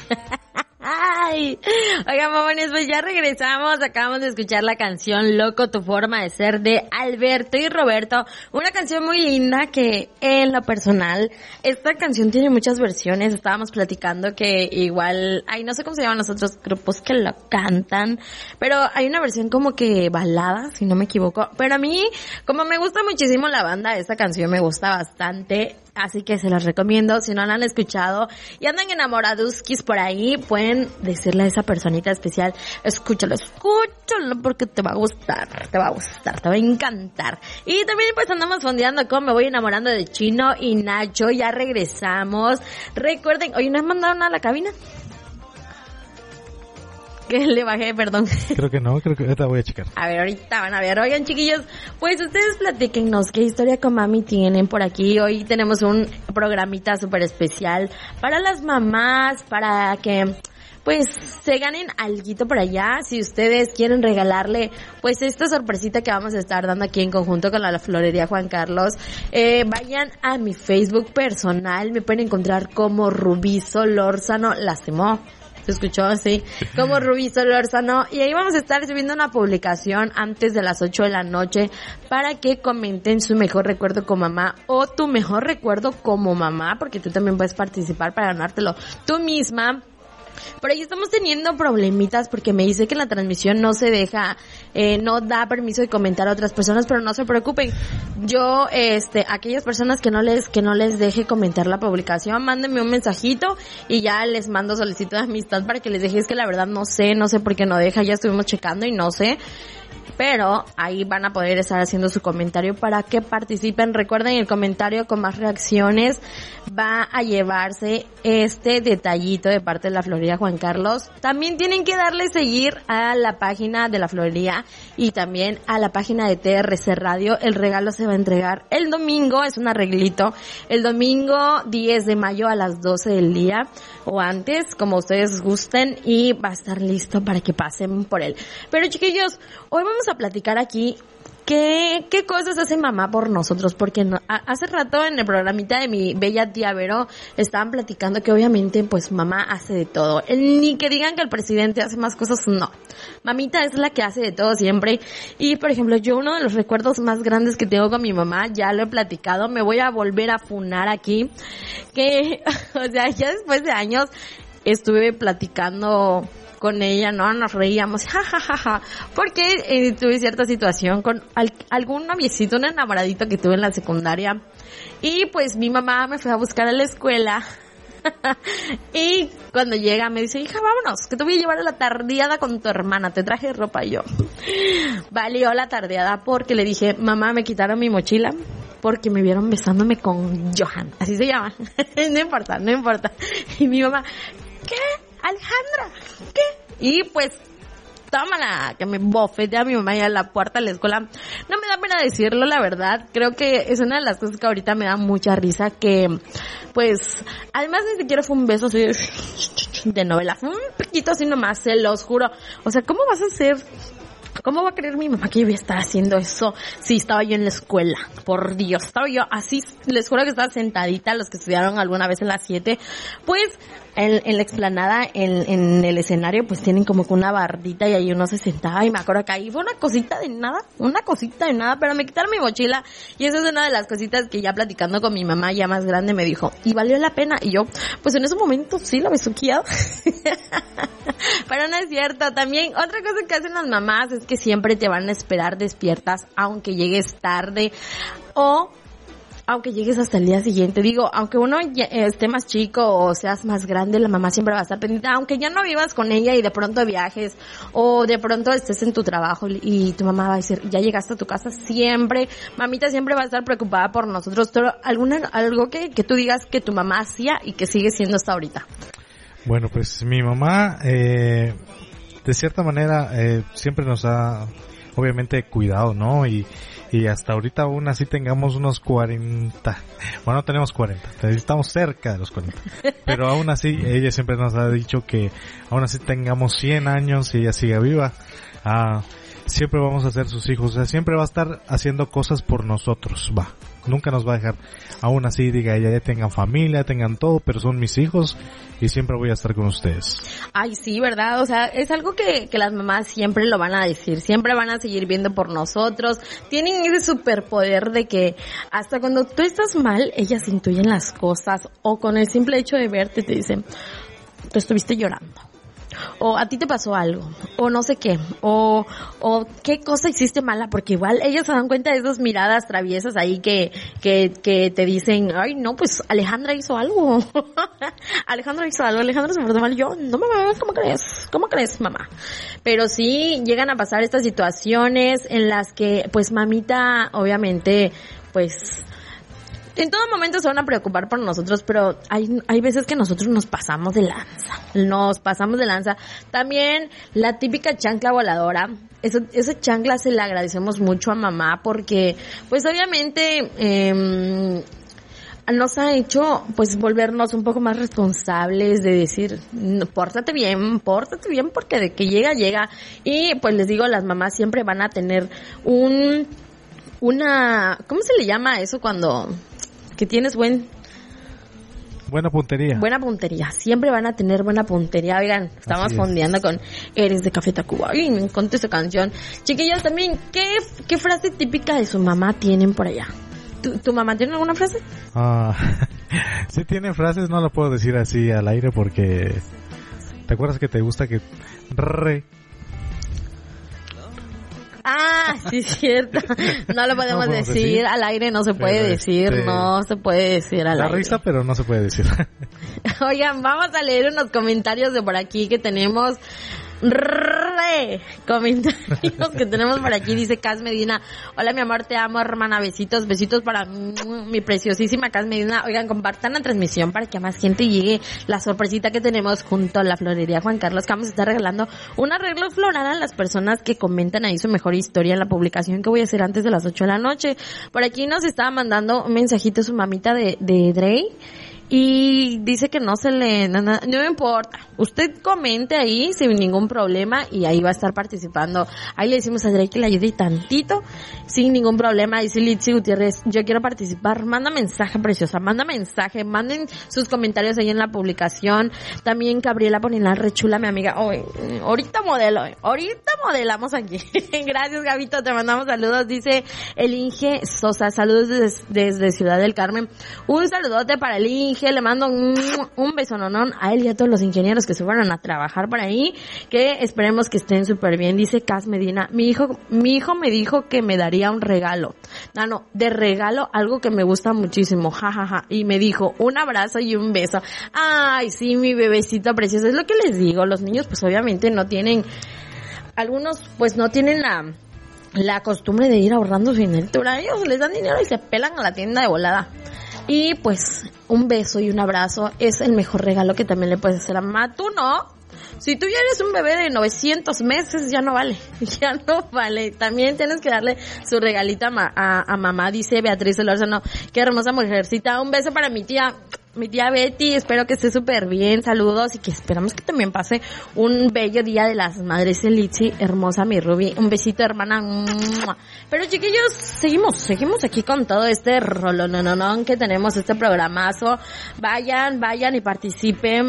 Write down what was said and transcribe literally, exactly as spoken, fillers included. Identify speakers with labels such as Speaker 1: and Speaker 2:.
Speaker 1: Ay, oigan, mamones, pues ya regresamos, acabamos de escuchar la canción Loco tu forma de ser de Alberto y Roberto, una canción muy linda que en lo personal, esta canción tiene muchas versiones, estábamos platicando que igual, ay, no sé cómo se llaman los otros grupos que lo cantan, pero hay una versión como que balada, si no me equivoco, pero a mí, como me gusta muchísimo la banda, esta canción me gusta bastante, así que se las recomiendo, si no la han escuchado y andan enamoraduskis por ahí, pueden decirle a esa personita especial, escúchalo, escúchalo porque te va a gustar, te va a gustar, te va a encantar. Y también pues andamos fondeando con Me Voy Enamorando de Chino y Nacho, ya regresamos. Recuerden, oye, ¿no has mandado nada a la cabina? Que le bajé, perdón.
Speaker 2: Creo que no, creo que ahorita voy a checar.
Speaker 1: A ver, ahorita van a ver. Oigan, chiquillos, pues ustedes platíquenos qué historia con mami tienen por aquí. Hoy tenemos un programita súper especial para las mamás, para que pues se ganen alguito por allá. Si ustedes quieren regalarle pues esta sorpresita que vamos a estar dando aquí en conjunto con la Florería Juan Carlos, eh, vayan a mi Facebook personal, me pueden encontrar como Rubí Solórzano Lastimó. ¿Se escuchó así? Como Rubí Solórzano. Y ahí vamos a estar subiendo una publicación antes de las ocho de la noche para que comenten su mejor recuerdo con mamá o tu mejor recuerdo como mamá, porque tú también puedes participar para ganártelo tú misma. Por ahí estamos teniendo problemitas porque me dice que la transmisión no se deja, eh, no da permiso de comentar a otras personas, pero no se preocupen. Yo, este, aquellas personas que no les, que no les deje comentar la publicación, mándenme un mensajito y ya les mando solicitud de amistad para que les deje. Es que la verdad no sé, no sé por qué no deja, ya estuvimos checando y no sé. Pero ahí van a poder estar haciendo su comentario para que participen. Recuerden, el comentario con más reacciones va a llevarse este detallito de parte de la Florería Juan Carlos. También tienen que darle seguir a la página de la Florería y también a la página de T R C Radio. El regalo se va a entregar el domingo, es un arreglito, el domingo diez de mayo a las doce del día o antes, como ustedes gusten, y va a estar listo para que pasen por él. Pero chiquillos, hoy vamos a platicar aquí qué, qué cosas hace mamá por nosotros, porque no, a, hace rato en el programita de mi bella tía Vero estaban platicando que obviamente pues mamá hace de todo. El, ni que digan que el presidente hace más cosas, no. Mamita es la que hace de todo siempre. Y por ejemplo, yo uno de los recuerdos más grandes que tengo con mi mamá, ya lo he platicado, me voy a volver a funar aquí, que, o sea, ya después de años estuve platicando con ella, ¿no? Nos reíamos, jajajaja, ja, ja, porque eh, tuve cierta situación con al, algún noviecito, un enamoradito que tuve en la secundaria, y pues mi mamá me fue a buscar a la escuela, y cuando llega me dice, hija, vámonos, que te voy a llevar a la tardeada con tu hermana, te traje ropa. Y yo, valió la tardeada porque le dije, mamá, me quitaron mi mochila porque me vieron besándome con Johan, así se llama, no importa, no importa, y mi mamá, ¿qué? Alejandra, ¿qué? Y pues, tómala, que me bofetea a mi mamá ya a la puerta de la escuela. No me da pena decirlo, la verdad. Creo que es una de las cosas que ahorita me da mucha risa, que, pues, además ni siquiera fue un beso así de novela. Fue un piquito así nomás, se los juro. O sea, ¿cómo vas a hacer? ¿Cómo va a creer mi mamá que yo voy a estar haciendo eso si estaba yo en la escuela? Por Dios, estaba yo así, les juro que estaba sentadita, los que estudiaron alguna vez en las siete, pues en, en la explanada, en, en el escenario, pues tienen como que una bardita y ahí uno se sentaba y me acuerdo que ahí fue una cosita de nada, una cosita de nada, pero me quitaron mi mochila y esa es una de las cositas que ya platicando con mi mamá ya más grande me dijo, ¿y valió la pena? Y yo, pues en ese momento sí la besuqueaba. Pero no es cierto. También otra cosa que hacen las mamás es que siempre te van a esperar despiertas aunque llegues tarde o aunque llegues hasta el día siguiente. Digo, aunque uno ya esté más chico o seas más grande, la mamá siempre va a estar pendiente, aunque ya no vivas con ella y de pronto viajes o de pronto estés en tu trabajo y tu mamá va a decir, ya llegaste a tu casa, siempre, mamita siempre va a estar preocupada por nosotros. Pero alguna, algo que, que tú digas que tu mamá hacía y que sigue siendo hasta ahorita.
Speaker 2: Bueno, pues mi mamá, eh, de cierta manera, eh, siempre nos ha, obviamente, cuidado, ¿no? Y, y hasta ahorita aún así tengamos unos cuarenta, bueno, no tenemos cuarenta, estamos cerca de los cuarenta, pero aún así, ella siempre nos ha dicho que aún así tengamos cien años y ella siga viva, ah, siempre vamos a ser sus hijos, o sea, siempre va a estar haciendo cosas por nosotros, va. nunca nos va a dejar. Aún así, diga ella, ya tengan familia, tengan todo, pero son mis hijos y siempre voy a estar con ustedes.
Speaker 1: Ay, sí, ¿verdad? O sea, es algo que, que las mamás siempre lo van a decir, siempre van a seguir viendo por nosotros. Tienen ese superpoder de que hasta cuando tú estás mal, ellas intuyen las cosas, o con el simple hecho de verte te dicen, tú estuviste llorando, o a ti te pasó algo, o no sé qué, o o qué cosa hiciste mala, porque igual ellas se dan cuenta de esas miradas traviesas ahí que que que te dicen, ay no, pues Alejandra hizo algo, Alejandra hizo algo, Alejandra se portó mal, yo, no mamá, ¿cómo crees? ¿Cómo crees, mamá? Pero sí llegan a pasar estas situaciones en las que pues mamita obviamente pues en todo momento se van a preocupar por nosotros, pero hay hay veces que nosotros nos pasamos de lanza, nos pasamos de lanza. También la típica chancla voladora, eso, esa chancla se la agradecemos mucho a mamá porque, pues obviamente, eh, nos ha hecho, pues, volvernos un poco más responsables de decir, pórtate bien, pórtate bien porque de que llega, llega. Y, pues, les digo, las mamás siempre van a tener un, una, ¿cómo se le llama eso cuando... que tienes buen
Speaker 2: buena puntería
Speaker 1: buena puntería siempre van a tener buena puntería? Oigan, estamos fondeando con Eres de Café Tacuba. Ay, me encanta esa canción. Chiquillos, también ¿qué, qué frase típica de su mamá tienen por allá? ¿Tu, tu mamá tiene alguna frase?
Speaker 2: Ah, sí tiene frases, no lo puedo decir así al aire porque ¿te acuerdas que te gusta que re?
Speaker 1: Ah, sí, es cierto. No lo podemos no decir, decir al aire, no se puede pero decir, este... no se puede decir al
Speaker 2: La
Speaker 1: aire.
Speaker 2: La risa, pero no se puede decir.
Speaker 1: Oigan, vamos a leer unos comentarios de por aquí que tenemos. Re comentarios que tenemos por aquí. Dice Cas Medina, hola mi amor, te amo hermana, besitos, besitos para mm, mi preciosísima Cas Medina. Oigan, compartan la transmisión para que a más gente llegue la sorpresita que tenemos junto a la florería Juan Carlos, que vamos a estar regalando un arreglo floral a las personas que comentan ahí su mejor historia en la publicación que voy a hacer antes de las ocho de la noche. Por aquí nos estaba mandando un mensajito su mamita de, de Drey. Y dice que no se le... No, no, no me importa. Usted comente ahí sin ningún problema y ahí va a estar participando. Ahí le decimos a Drake que le ayude tantito sin ningún problema. Dice Litsi Gutiérrez, yo quiero participar. Manda mensaje, preciosa. Manda mensaje. Manden sus comentarios ahí en la publicación. También Gabriela Ponilar, rechula, mi amiga. Oh, ahorita modelo. Ahorita modelamos aquí. Gracias, Gabito. Te mandamos saludos. Dice el Inge Sosa. Saludos desde, desde Ciudad del Carmen. Un saludote para el Inge. Le mando un, un besononón a él y a todos los ingenieros que se fueron a trabajar por ahí, que esperemos que estén súper bien. Dice Cas Medina, mi hijo, mi hijo me dijo que me daría un regalo. No, no, de regalo algo que me gusta muchísimo, jajaja, ja, ja. Y me dijo un abrazo y un beso. Ay, sí, mi bebecito precioso. Es lo que les digo, los niños pues obviamente no tienen, algunos pues no tienen la... la costumbre de ir ahorrando su dinero. A ellos les dan dinero y se pelan a la tienda de volada. Y pues un beso y un abrazo es el mejor regalo que también le puedes hacer a mamá. Tú no. Si tú ya eres un bebé de novecientos meses, ya no vale. Ya no vale. También tienes que darle su regalita a, ma- a, a mamá, dice Beatriz Elórzano. Qué hermosa mujercita. Un beso para mi tía. Mi tía Betty, espero que esté súper bien, saludos y que esperamos que también pase un bello día de las madres en Litsi, hermosa mi Ruby, un besito hermana. Pero chiquillos, seguimos, seguimos aquí con todo este rolononón que tenemos, este programazo. Vayan, vayan y participen